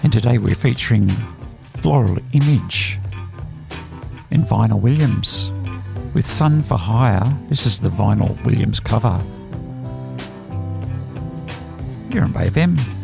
And today we're featuring Floral Image and Vinyl Williams with Sun for Hire. This is the Vinyl Williams cover. You're on Bay FM.